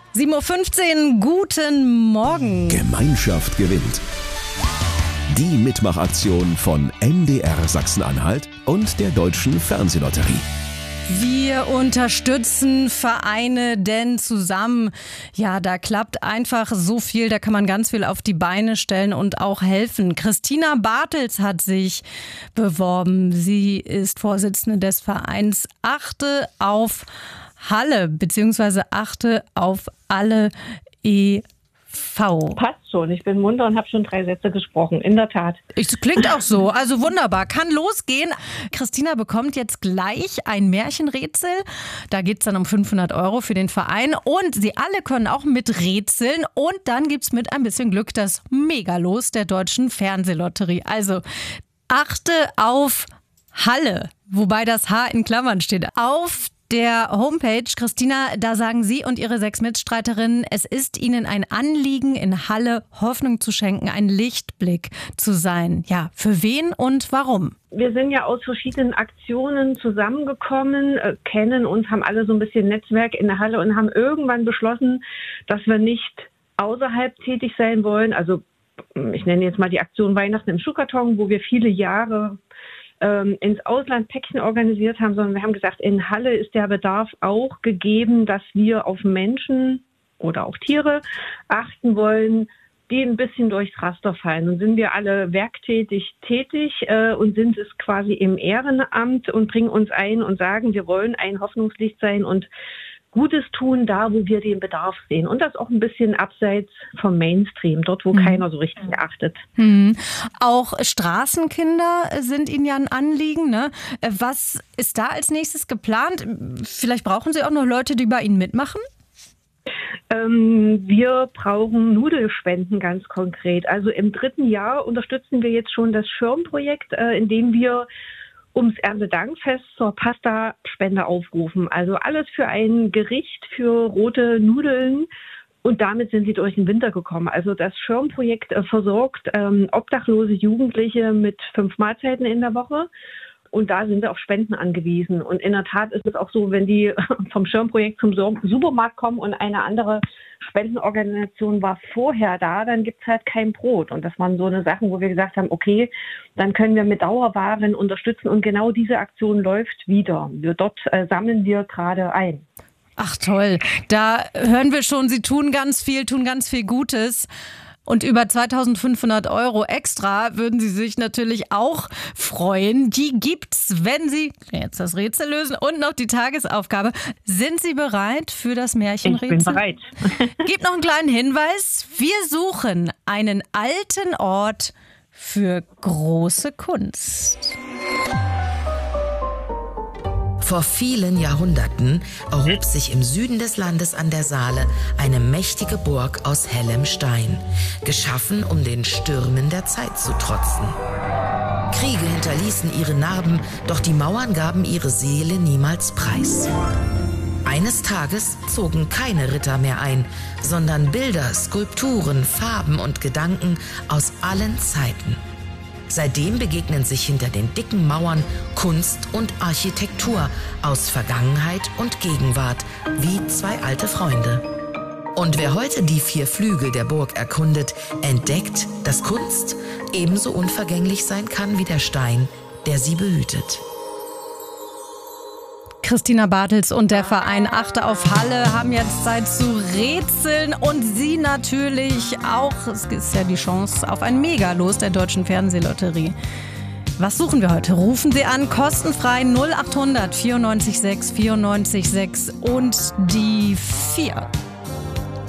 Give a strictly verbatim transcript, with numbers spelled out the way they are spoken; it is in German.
sieben Uhr fünfzehn, guten Morgen. Gemeinschaft gewinnt. Die Mitmachaktion von M D R Sachsen-Anhalt und der Deutschen Fernsehlotterie. Wir unterstützen Vereine, denn zusammen, ja, da klappt einfach so viel, da kann man ganz viel auf die Beine stellen und auch helfen. Christina Bartels hat sich beworben. Sie ist Vorsitzende des Vereins Achte auf Halle, beziehungsweise Achte auf alle e V. Passt schon, ich bin munter und habe schon drei Sätze gesprochen, in der Tat. Es klingt auch so, also wunderbar, kann losgehen. Christina bekommt jetzt gleich ein Märchenrätsel, da geht es dann um fünfhundert Euro für den Verein und Sie alle können auch miträtseln und dann gibt es mit ein bisschen Glück das Megalos der Deutschen Fernsehlotterie. Also achte auf Halle, wobei das H in Klammern steht, auf der Homepage. Christina, da sagen Sie und Ihre sechs Mitstreiterinnen, es ist Ihnen ein Anliegen, in Halle Hoffnung zu schenken, ein Lichtblick zu sein. Ja, für wen und warum? Wir sind ja aus verschiedenen Aktionen zusammengekommen, äh, kennen uns, haben alle so ein bisschen Netzwerk in der Halle und haben irgendwann beschlossen, dass wir nicht außerhalb tätig sein wollen. Also ich nenne jetzt mal die Aktion Weihnachten im Schuhkarton, wo wir viele Jahre ins Ausland Päckchen organisiert haben, sondern wir haben gesagt, in Halle ist der Bedarf auch gegeben, dass wir auf Menschen oder auch Tiere achten wollen, die ein bisschen durchs Raster fallen. Und sind wir alle werktätig tätig äh, und sind es quasi im Ehrenamt und bringen uns ein und sagen, wir wollen ein Hoffnungslicht sein und Gutes tun, da wo wir den Bedarf sehen. Und das auch ein bisschen abseits vom Mainstream, dort wo mhm. keiner so richtig achtet. Mhm. Auch Straßenkinder sind Ihnen ja ein Anliegen, ne? Was ist da als nächstes geplant? Vielleicht brauchen Sie auch noch Leute, die bei Ihnen mitmachen? Ähm, wir brauchen Nudelspenden ganz konkret. Also im dritten Jahr unterstützen wir jetzt schon das Schirmprojekt, äh, in dem wir ums Erntedankfest zur Pasta-Spende aufrufen. Also alles für ein Gericht, für rote Nudeln. Und damit sind sie durch den Winter gekommen. Also das Schirmprojekt äh, versorgt ähm, obdachlose Jugendliche mit fünf Mahlzeiten in der Woche. Und da sind wir auf Spenden angewiesen. Und in der Tat ist es auch so, wenn die vom Schirmprojekt zum Supermarkt kommen und eine andere Spendenorganisation war vorher da, dann gibt's halt kein Brot. Und das waren so eine Sachen, wo wir gesagt haben, okay, dann können wir mit Dauerwaren unterstützen. Und genau diese Aktion läuft wieder. Wir, dort äh, sammeln wir gerade ein. Ach toll, da hören wir schon, Sie tun ganz viel, tun ganz viel Gutes. Und über zweitausendfünfhundert Euro extra würden Sie sich natürlich auch freuen. Die gibt's, wenn Sie jetzt das Rätsel lösen und noch die Tagesaufgabe. Sind Sie bereit für das Märchenrätsel? Ich bin bereit. Gib noch einen kleinen Hinweis. Wir suchen einen alten Ort für große Kunst. Vor vielen Jahrhunderten erhob sich im Süden des Landes an der Saale eine mächtige Burg aus hellem Stein, geschaffen, um den Stürmen der Zeit zu trotzen. Kriege hinterließen ihre Narben, doch die Mauern gaben ihre Seele niemals preis. Eines Tages zogen keine Ritter mehr ein, sondern Bilder, Skulpturen, Farben und Gedanken aus allen Zeiten. Seitdem begegnen sich hinter den dicken Mauern Kunst und Architektur aus Vergangenheit und Gegenwart wie zwei alte Freunde. Und wer heute die vier Flügel der Burg erkundet, entdeckt, dass Kunst ebenso unvergänglich sein kann wie der Stein, der sie behütet. Christina Bartels und der Verein Achte auf Halle haben jetzt Zeit zu rätseln und Sie natürlich auch. Es ist ja die Chance auf ein Megalos der Deutschen Fernsehlotterie. Was suchen wir heute? Rufen Sie an, kostenfrei null acht hundert vierundneunzig sechs vierundneunzig sechs und die vier.